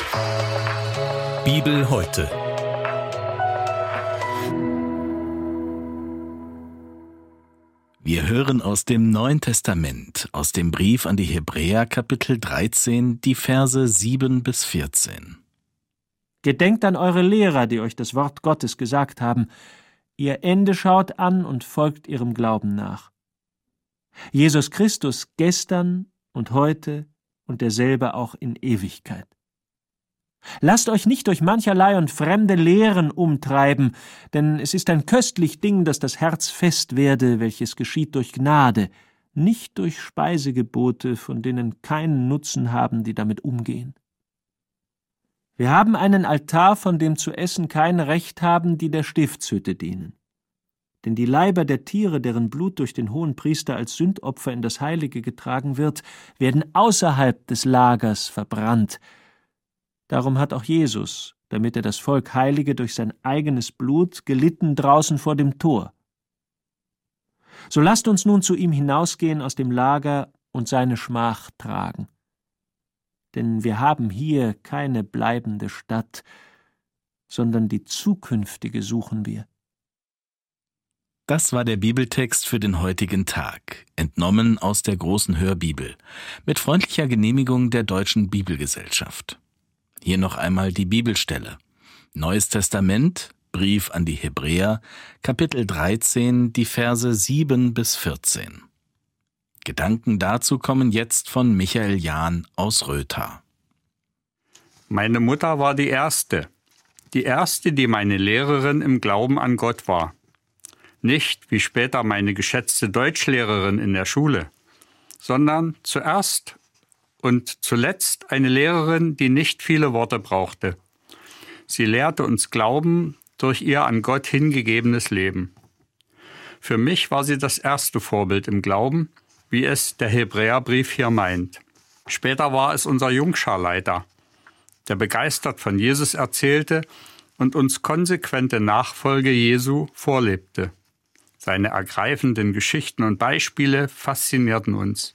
Bibel heute. Wir hören aus dem Neuen Testament, aus dem Brief an die Hebräer, Kapitel 13, die Verse 7 bis 14. Gedenkt an eure Lehrer, die euch das Wort Gottes gesagt haben. Ihr Ende schaut an und folgt ihrem Glauben nach. Jesus Christus gestern und heute und derselbe auch in Ewigkeit. Lasst euch nicht durch mancherlei und fremde Lehren umtreiben, denn es ist ein köstlich Ding, dass das Herz fest werde, welches geschieht durch Gnade, nicht durch Speisegebote, von denen keinen Nutzen haben, die damit umgehen. Wir haben einen Altar, von dem zu essen kein Recht haben, die der Stiftshütte dienen. Denn die Leiber der Tiere, deren Blut durch den Hohenpriester als Sündopfer in das Heilige getragen wird, werden außerhalb des Lagers verbrannt. Darum hat auch Jesus, damit er das Volk heilige durch sein eigenes Blut, gelitten draußen vor dem Tor. So lasst uns nun zu ihm hinausgehen aus dem Lager und seine Schmach tragen. Denn wir haben hier keine bleibende Stadt, sondern die zukünftige suchen wir. Das war der Bibeltext für den heutigen Tag, entnommen aus der großen Hörbibel, mit freundlicher Genehmigung der Deutschen Bibelgesellschaft. Hier noch einmal die Bibelstelle. Neues Testament, Brief an die Hebräer, Kapitel 13, die Verse 7 bis 14. Gedanken dazu kommen jetzt von Michael Jahn aus Rötha. Meine Mutter war die erste, die meine Lehrerin im Glauben an Gott war. Nicht wie später meine geschätzte Deutschlehrerin in der Schule, sondern zuerst und zuletzt eine Lehrerin, die nicht viele Worte brauchte. Sie lehrte uns Glauben durch ihr an Gott hingegebenes Leben. Für mich war sie das erste Vorbild im Glauben, wie es der Hebräerbrief hier meint. Später war es unser Jungscharleiter, der begeistert von Jesus erzählte und uns konsequente Nachfolge Jesu vorlebte. Seine ergreifenden Geschichten und Beispiele faszinierten uns.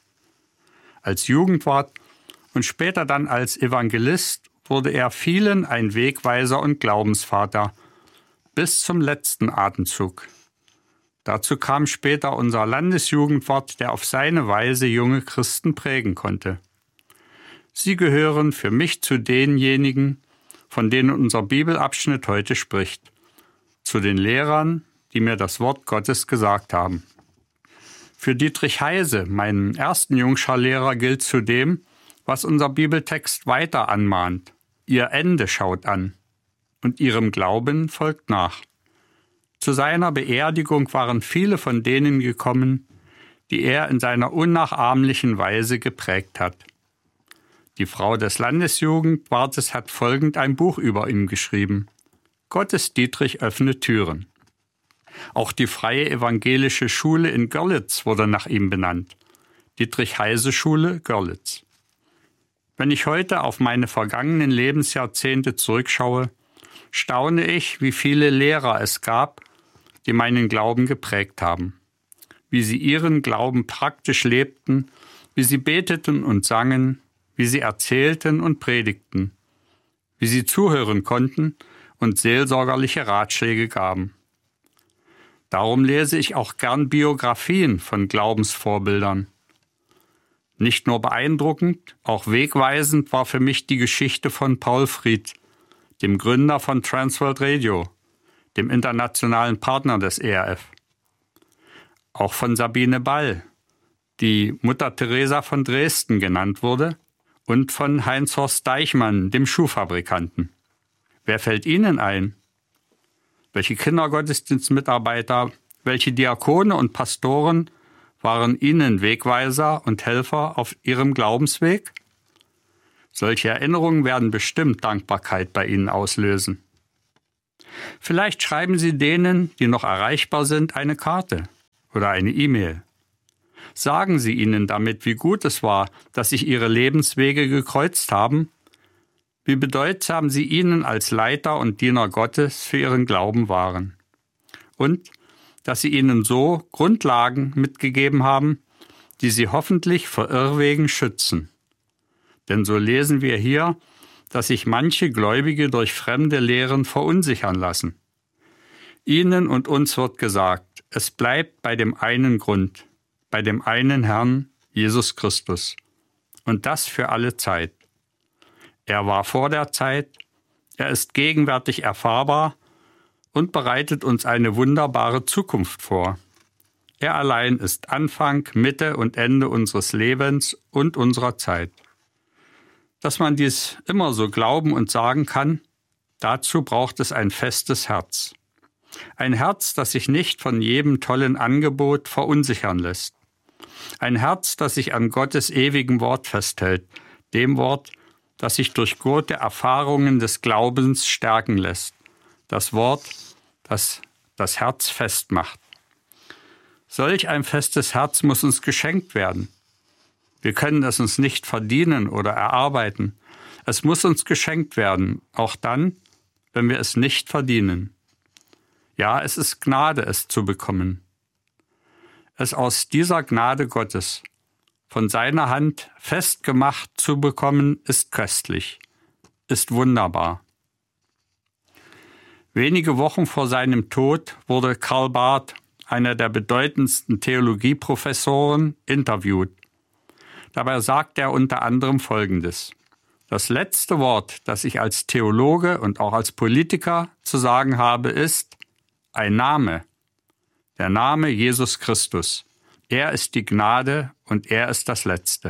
Als Jugendwart und später dann als Evangelist wurde er vielen ein Wegweiser und Glaubensvater bis zum letzten Atemzug. Dazu kam später unser Landesjugendwart, der auf seine Weise junge Christen prägen konnte. Sie gehören für mich zu denjenigen, von denen unser Bibelabschnitt heute spricht, zu den Lehrern, die mir das Wort Gottes gesagt haben. Für Dietrich Heise, meinen ersten Jungscharlehrer, gilt zudem, was unser Bibeltext weiter anmahnt. Ihr Ende schaut an und ihrem Glauben folgt nach. Zu seiner Beerdigung waren viele von denen gekommen, die er in seiner unnachahmlichen Weise geprägt hat. Die Frau des Landesjugendwartes hat folgend ein Buch über ihn geschrieben: Gottes Dietrich öffnet Türen. Auch die Freie Evangelische Schule in Görlitz wurde nach ihm benannt. Dietrich-Heise-Schule, Görlitz. Wenn ich heute auf meine vergangenen Lebensjahrzehnte zurückschaue, staune ich, wie viele Lehrer es gab, die meinen Glauben geprägt haben. Wie sie ihren Glauben praktisch lebten, wie sie beteten und sangen, wie sie erzählten und predigten, wie sie zuhören konnten und seelsorgerliche Ratschläge gaben. Darum lese ich auch gern Biografien von Glaubensvorbildern. Nicht nur beeindruckend, auch wegweisend war für mich die Geschichte von Paul Fried, dem Gründer von Transworld Radio, dem internationalen Partner des ERF. Auch von Sabine Ball, die Mutter Teresa von Dresden genannt wurde, und von Heinz-Horst Deichmann, dem Schuhfabrikanten. Wer fällt Ihnen ein? Welche Kindergottesdienstmitarbeiter, welche Diakone und Pastoren waren Ihnen Wegweiser und Helfer auf Ihrem Glaubensweg? Solche Erinnerungen werden bestimmt Dankbarkeit bei Ihnen auslösen. Vielleicht schreiben Sie denen, die noch erreichbar sind, eine Karte oder eine E-Mail. Sagen Sie ihnen damit, wie gut es war, dass sich Ihre Lebenswege gekreuzt haben, wie bedeutsam Sie ihnen als Leiter und Diener Gottes für ihren Glauben waren und dass Sie ihnen so Grundlagen mitgegeben haben, die Sie hoffentlich vor Irrwegen schützen. Denn so lesen wir hier, dass sich manche Gläubige durch fremde Lehren verunsichern lassen. Ihnen und uns wird gesagt, es bleibt bei dem einen Grund, bei dem einen Herrn, Jesus Christus. Und das für alle Zeit. Er war vor der Zeit, er ist gegenwärtig erfahrbar und bereitet uns eine wunderbare Zukunft vor. Er allein ist Anfang, Mitte und Ende unseres Lebens und unserer Zeit. Dass man dies immer so glauben und sagen kann, dazu braucht es ein festes Herz. Ein Herz, das sich nicht von jedem tollen Angebot verunsichern lässt. Ein Herz, das sich an Gottes ewigem Wort festhält, dem Wort, das sich durch gute Erfahrungen des Glaubens stärken lässt. Das Wort, das das Herz festmacht. Solch ein festes Herz muss uns geschenkt werden. Wir können es uns nicht verdienen oder erarbeiten. Es muss uns geschenkt werden, auch dann, wenn wir es nicht verdienen. Ja, es ist Gnade, es zu bekommen. Es aus dieser Gnade Gottes, von seiner Hand festgemacht zu bekommen, ist köstlich, ist wunderbar. Wenige Wochen vor seinem Tod wurde Karl Barth, einer der bedeutendsten Theologieprofessoren, interviewt. Dabei sagt er unter anderem Folgendes: Das letzte Wort, das ich als Theologe und auch als Politiker zu sagen habe, ist ein Name. Der Name Jesus Christus. Er ist die Gnade und er ist das Letzte.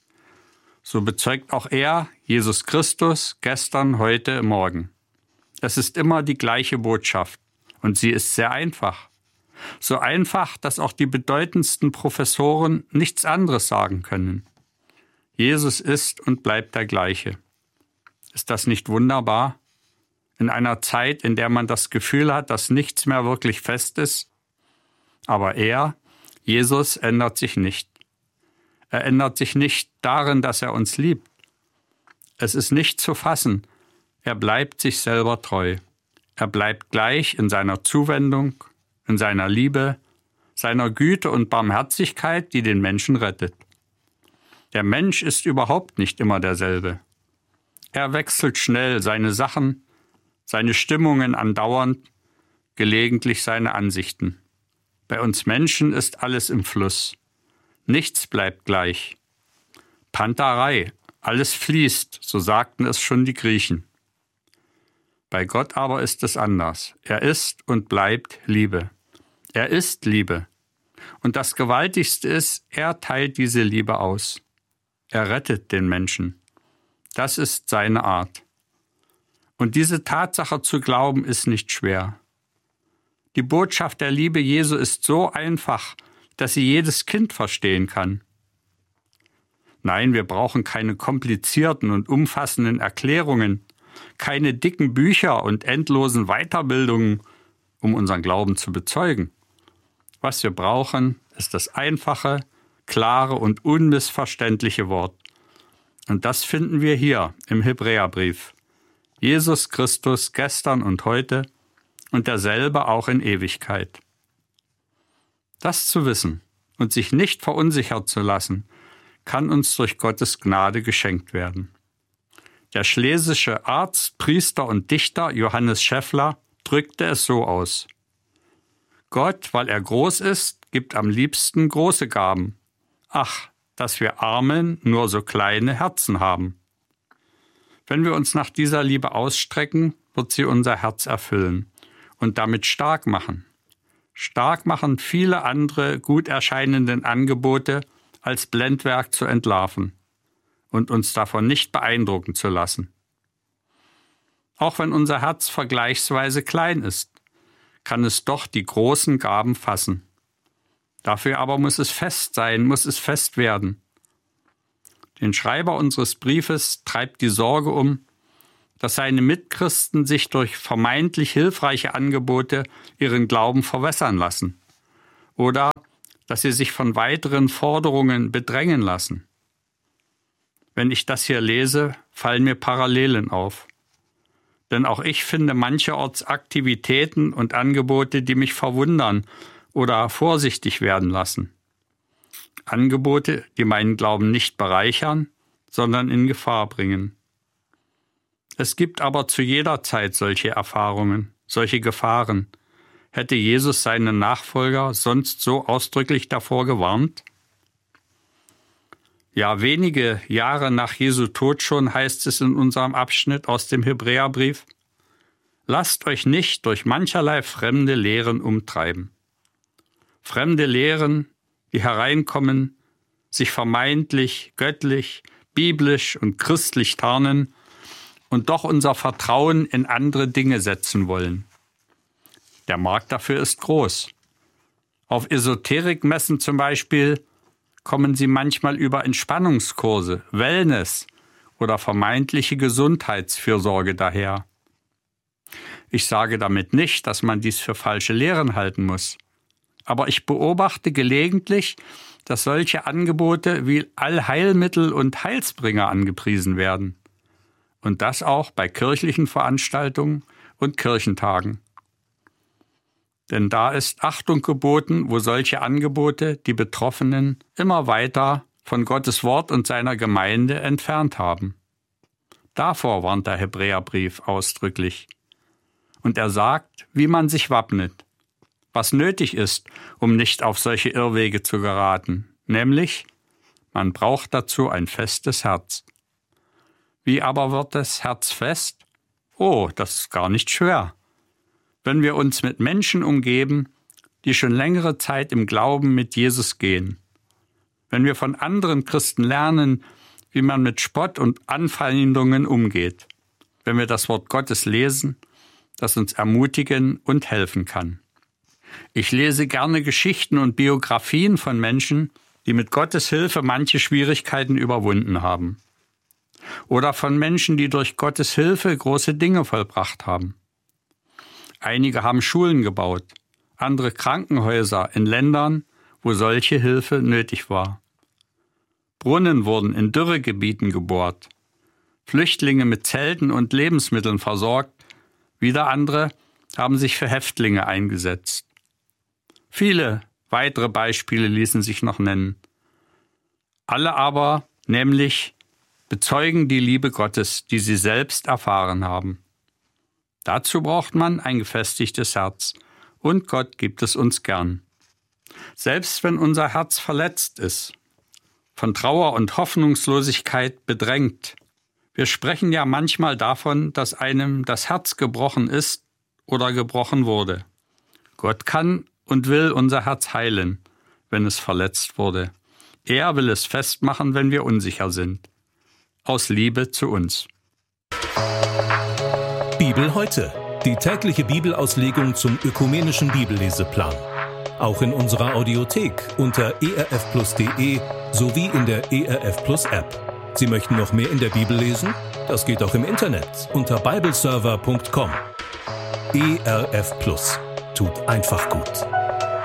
So bezeugt auch er, Jesus Christus, gestern, heute, morgen. Es ist immer die gleiche Botschaft und sie ist sehr einfach. So einfach, dass auch die bedeutendsten Professoren nichts anderes sagen können. Jesus ist und bleibt der gleiche. Ist das nicht wunderbar? In einer Zeit, in der man das Gefühl hat, dass nichts mehr wirklich fest ist? Aber Jesus, ändert sich nicht. Er ändert sich nicht darin, dass er uns liebt. Es ist nicht zu fassen. Er bleibt sich selber treu. Er bleibt gleich in seiner Zuwendung, in seiner Liebe, seiner Güte und Barmherzigkeit, die den Menschen rettet. Der Mensch ist überhaupt nicht immer derselbe. Er wechselt schnell seine Sachen, seine Stimmungen andauernd, gelegentlich seine Ansichten. Bei uns Menschen ist alles im Fluss. Nichts bleibt gleich. Pantarei, alles fließt, so sagten es schon die Griechen. Bei Gott aber ist es anders. Er ist und bleibt Liebe. Er ist Liebe. Und das Gewaltigste ist, er teilt diese Liebe aus. Er rettet den Menschen. Das ist seine Art. Und diese Tatsache zu glauben, ist nicht schwer. Die Botschaft der Liebe Jesu ist so einfach, dass sie jedes Kind verstehen kann. Nein, wir brauchen keine komplizierten und umfassenden Erklärungen, keine dicken Bücher und endlosen Weiterbildungen, um unseren Glauben zu bezeugen. Was wir brauchen, ist das einfache, klare und unmissverständliche Wort. Und das finden wir hier im Hebräerbrief. Jesus Christus gestern und heute und derselbe auch in Ewigkeit. Das zu wissen und sich nicht verunsichern zu lassen, kann uns durch Gottes Gnade geschenkt werden. Der schlesische Arzt, Priester und Dichter Johannes Scheffler drückte es so aus: Gott, weil er groß ist, gibt am liebsten große Gaben. Ach, dass wir Armen nur so kleine Herzen haben. Wenn wir uns nach dieser Liebe ausstrecken, wird sie unser Herz erfüllen und damit stark machen. Stark machen, viele andere gut erscheinenden Angebote als Blendwerk zu entlarven und uns davon nicht beeindrucken zu lassen. Auch wenn unser Herz vergleichsweise klein ist, kann es doch die großen Gaben fassen. Dafür aber muss es fest sein, muss es fest werden. Den Schreiber unseres Briefes treibt die Sorge um, dass seine Mitchristen sich durch vermeintlich hilfreiche Angebote ihren Glauben verwässern lassen oder dass sie sich von weiteren Forderungen bedrängen lassen. Wenn ich das hier lese, fallen mir Parallelen auf. Denn auch ich finde mancherorts Aktivitäten und Angebote, die mich verwundern oder vorsichtig werden lassen. Angebote, die meinen Glauben nicht bereichern, sondern in Gefahr bringen. Es gibt aber zu jeder Zeit solche Erfahrungen, solche Gefahren. Hätte Jesus seine Nachfolger sonst so ausdrücklich davor gewarnt? Ja, wenige Jahre nach Jesu Tod schon heißt es in unserem Abschnitt aus dem Hebräerbrief: Lasst euch nicht durch mancherlei fremde Lehren umtreiben. Fremde Lehren, die hereinkommen, sich vermeintlich, göttlich, biblisch und christlich tarnen und doch unser Vertrauen in andere Dinge setzen wollen. Der Markt dafür ist groß. Auf Esoterikmessen zum Beispiel kommen sie manchmal über Entspannungskurse, Wellness oder vermeintliche Gesundheitsfürsorge daher. Ich sage damit nicht, dass man dies für falsche Lehren halten muss. Aber ich beobachte gelegentlich, dass solche Angebote wie Allheilmittel und Heilsbringer angepriesen werden. Und das auch bei kirchlichen Veranstaltungen und Kirchentagen. Denn da ist Achtung geboten, wo solche Angebote die Betroffenen immer weiter von Gottes Wort und seiner Gemeinde entfernt haben. Davor warnt der Hebräerbrief ausdrücklich. Und er sagt, wie man sich wappnet, was nötig ist, um nicht auf solche Irrwege zu geraten, nämlich, man braucht dazu ein festes Herz. Wie aber wird das Herz fest? Oh, das ist gar nicht schwer. Wenn wir uns mit Menschen umgeben, die schon längere Zeit im Glauben mit Jesus gehen. Wenn wir von anderen Christen lernen, wie man mit Spott und Anfeindungen umgeht. Wenn wir das Wort Gottes lesen, das uns ermutigen und helfen kann. Ich lese gerne Geschichten und Biografien von Menschen, die mit Gottes Hilfe manche Schwierigkeiten überwunden haben. Oder von Menschen, die durch Gottes Hilfe große Dinge vollbracht haben. Einige haben Schulen gebaut, andere Krankenhäuser in Ländern, wo solche Hilfe nötig war. Brunnen wurden in Dürregebieten gebohrt, Flüchtlinge mit Zelten und Lebensmitteln versorgt, wieder andere haben sich für Häftlinge eingesetzt. Viele weitere Beispiele ließen sich noch nennen. Alle aber, nämlich, bezeugen die Liebe Gottes, die sie selbst erfahren haben. Dazu braucht man ein gefestigtes Herz, und Gott gibt es uns gern. Selbst wenn unser Herz verletzt ist, von Trauer und Hoffnungslosigkeit bedrängt. Wir sprechen ja manchmal davon, dass einem das Herz gebrochen ist oder gebrochen wurde. Gott kann und will unser Herz heilen, wenn es verletzt wurde. Er will es festmachen, wenn wir unsicher sind. Aus Liebe zu uns. Bibel heute. Die tägliche Bibelauslegung zum ökumenischen Bibelleseplan. Auch in unserer Audiothek unter erfplus.de sowie in der ERF Plus App. Sie möchten noch mehr in der Bibel lesen? Das geht auch im Internet unter bibleserver.com. ERF Plus. Tut einfach gut.